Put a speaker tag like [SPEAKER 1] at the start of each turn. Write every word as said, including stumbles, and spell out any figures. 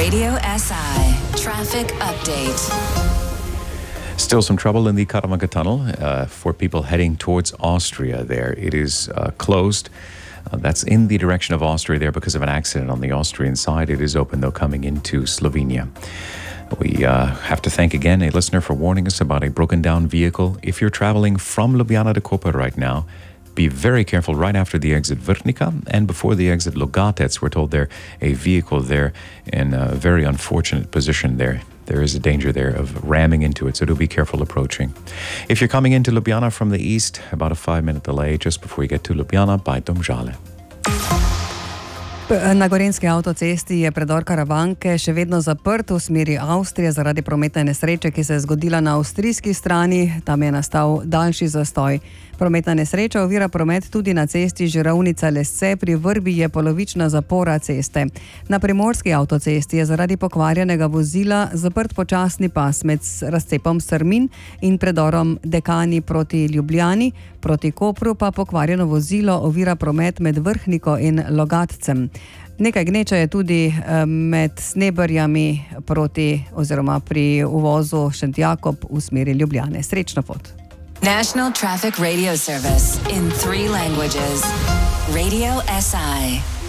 [SPEAKER 1] Radio S I Traffic Update.
[SPEAKER 2] Still some trouble in the Karamanga Tunnel uh, for people heading towards Austria there. It is uh, closed. Uh, that's in the direction of Austria there because of an accident on the Austrian side. It is open, though, coming into Slovenia. We uh, have to thank again a listener for warning us about a broken down vehicle. If you're traveling from Ljubljana to Koper right now, be very careful right after the exit Vrhnika and before the exit Logatec. We're told there a vehicle there in a very unfortunate position there. There is a danger there of ramming into it, so do be careful approaching. If you're coming into Ljubljana from the east, about a five-minute delay just before you get to Ljubljana by Domžale.
[SPEAKER 3] Na gorenjski avtocesti je predor Karavanke še vedno zaprt v smeri Avstrije zaradi prometne nesreče, ki se je zgodila na avstrijski strani. Tam je nastal daljši zastoj. Prometna nesreča ovira promet tudi na cesti Žirovnica-Lesce, pri Vrbi je polovična zapora ceste. Na primorski avtocesti je zaradi pokvarjenega vozila zaprt počasni pas med razcepom Strmin in predorom Dekani proti Ljubljani, proti Kopru pa pokvarjeno vozilo ovira promet med Vrhniko in Logatcem. Nekaj gneča je tudi med Sneberjami proti oziroma pri uvozu Šentjakob v smeri Ljubljane. Srečno pot.
[SPEAKER 1] National Traffic Radio Service in three languages. Radio S I.